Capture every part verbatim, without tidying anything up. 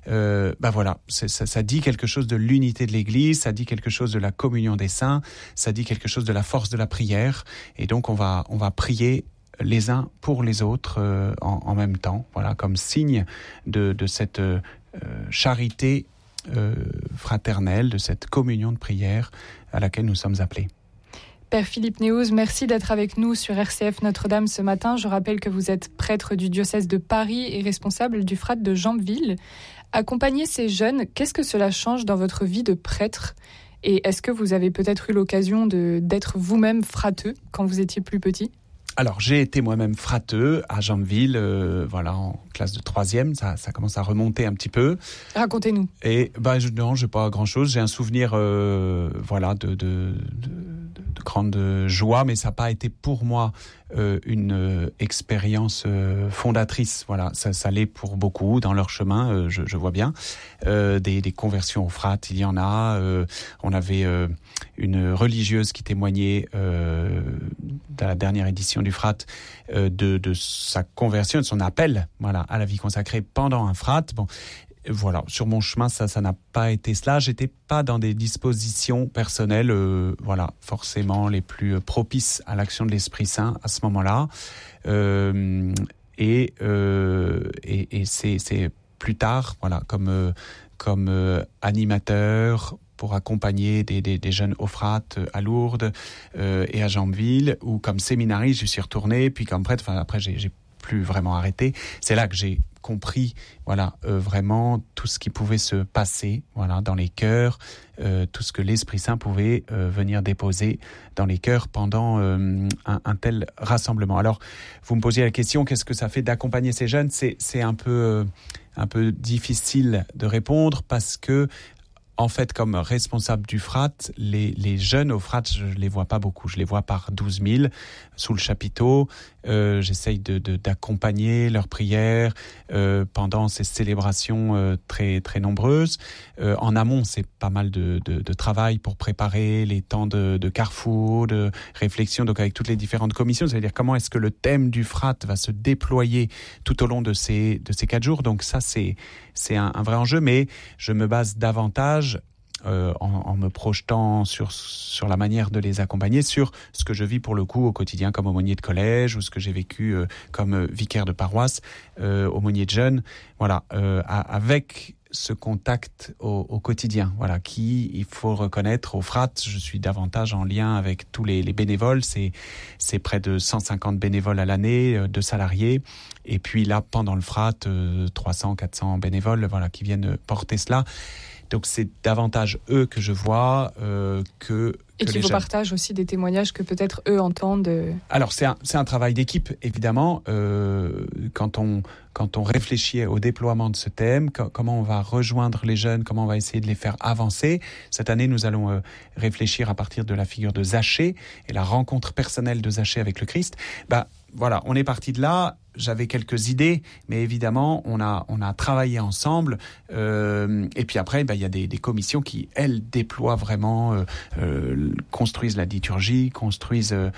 Euh, bah voilà, c'est, ça, ça dit quelque chose de l'unité de l'Église, ça dit quelque chose de la communion des saints, ça dit quelque chose de la force de la prière. Et donc on va, on va prier les uns pour les autres euh, en, en même temps, voilà, comme signe de, de cette euh, charité euh, fraternelle, de cette communion de prière à laquelle nous sommes appelés. Père Philippe Néouz, merci d'être avec nous sur R C F Notre-Dame ce matin. Je rappelle que vous êtes prêtre du diocèse de Paris et responsable du Frat de Jambeville. Accompagner ces jeunes, qu'est-ce que cela change dans votre vie de prêtre ? Et est-ce que vous avez peut-être eu l'occasion de, d'être vous-même frateux quand vous étiez plus petit ? Alors, j'ai été moi-même frateux à Jambeville, euh, voilà, en classe de troisième, ça, ça commence à remonter un petit peu. Racontez-nous. Et bah, je, non, j'ai pas grand-chose. J'ai un souvenir, euh, voilà, de, de, de, de grande joie, mais ça n'a pas été pour moi euh, une euh, expérience euh, fondatrice. Voilà, ça, ça l'est pour beaucoup dans leur chemin, euh, je, je vois bien. Euh, des, des conversions au Frat, il y en a. Euh, on avait euh, une religieuse qui témoignait euh, dans la dernière édition du Frat euh, de, de sa conversion, de son appel, voilà, à la vie consacrée pendant un Frat. Bon, voilà, sur mon chemin, ça, ça n'a pas été cela. J'étais pas dans des dispositions personnelles, euh, voilà, forcément les plus propices à l'action de l'Esprit Saint à ce moment-là. Euh, et, euh, et, et c'est, c'est plus tard, voilà, comme euh, comme euh, animateur pour accompagner des, des, des jeunes au Frat à Lourdes euh, et à Jambeville, ou comme séminariste, je suis retourné, puis comme prêtre, enfin après j'ai, j'ai plus vraiment arrêté. C'est là que j'ai compris, voilà, euh, vraiment tout ce qui pouvait se passer, voilà, dans les cœurs, euh, tout ce que l'Esprit Saint pouvait euh, venir déposer dans les cœurs pendant euh, un, un tel rassemblement. Alors, vous me posiez la question, qu'est-ce que ça fait d'accompagner ces jeunes ? C'est, c'est un peu, euh, un peu difficile de répondre parce que en fait, comme responsable du Frat, les, les jeunes au Frat, je ne les vois pas beaucoup. Je les vois par douze mille sous le chapiteau. Euh, j'essaye de, de, d'accompagner leurs prières euh, pendant ces célébrations euh, très, très nombreuses. Euh, en amont, c'est pas mal de, de, de travail pour préparer les temps de, de carrefour, de réflexion, donc avec toutes les différentes commissions. C'est-à-dire comment est-ce que le thème du Frat va se déployer tout au long de ces, de ces quatre jours. Donc ça, c'est, c'est un, un vrai enjeu, mais je me base davantage Euh, en, en me projetant sur, sur la manière de les accompagner, sur ce que je vis pour le coup au quotidien comme aumônier de collège, ou ce que j'ai vécu euh, comme euh, vicaire de paroisse, euh, aumônier de jeunes, voilà, euh, à, avec ce contact au, au quotidien, voilà, qui, il faut reconnaître, au Frat, je suis davantage en lien avec tous les, les bénévoles, c'est, c'est près de cent cinquante bénévoles à l'année, euh, de salariés, et puis là, pendant le Frat, euh, trois cents, quatre cents bénévoles, voilà, qui viennent porter cela. Donc c'est davantage eux que je vois euh, que, que et qui vous partagent aussi des témoignages que peut-être eux entendent. Alors c'est un, c'est un travail d'équipe évidemment. Euh, quand on quand on réfléchit au déploiement de ce thème, co- comment on va rejoindre les jeunes, comment on va essayer de les faire avancer. Cette année, nous allons euh, réfléchir à partir de la figure de Zachée et la rencontre personnelle de Zachée avec le Christ. Bah voilà, on est parti de là. J'avais quelques idées, mais évidemment, on a, on a travaillé ensemble. Euh, et puis après, bah, y a des, des commissions qui, elles, déploient vraiment, euh, euh, construisent la liturgie, construisent euh,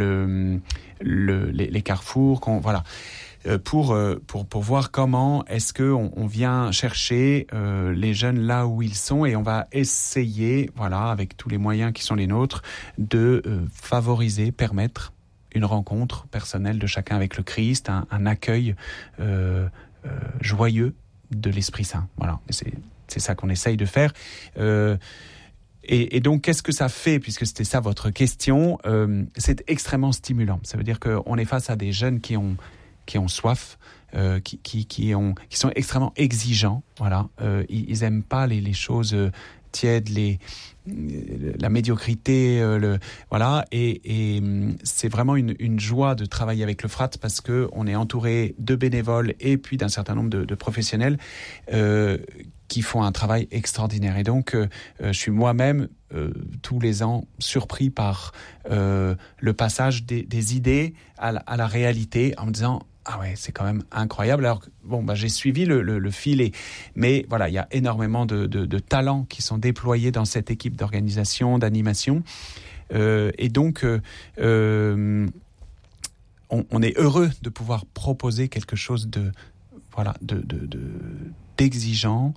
le, le, les, les carrefours, qu'on, voilà. Euh, pour, euh, pour, pour voir comment est-ce qu'on on vient chercher euh, les jeunes là où ils sont, et on va essayer, voilà, avec tous les moyens qui sont les nôtres, de euh, favoriser, permettre une rencontre personnelle de chacun avec le Christ, un, un accueil euh, euh, joyeux de l'Esprit Saint. Voilà, c'est, c'est ça qu'on essaye de faire. Euh, et, et donc, qu'est-ce que ça fait, puisque c'était ça votre question, euh, c'est extrêmement stimulant. Ça veut dire qu'on est face à des jeunes qui ont, qui ont soif, euh, qui, qui, qui, ont, qui sont extrêmement exigeants. Voilà, euh, ils, ils aiment pas les, les choses euh, tièdes, les la médiocrité, euh, le, voilà, et, et c'est vraiment une, une joie de travailler avec le Frat parce que on est entouré de bénévoles et puis d'un certain nombre de, de professionnels euh, qui font un travail extraordinaire. Et donc, euh, je suis moi-même euh, tous les ans surpris par euh, le passage des, des idées à la, à la réalité, en me disant ah ouais, c'est quand même incroyable. Alors bon, bah j'ai suivi le, le, le fil, mais voilà, il y a énormément de, de, de talents qui sont déployés dans cette équipe d'organisation, d'animation, euh, et donc euh, euh, on, on est heureux de pouvoir proposer quelque chose de voilà, de, de, de d'exigeant,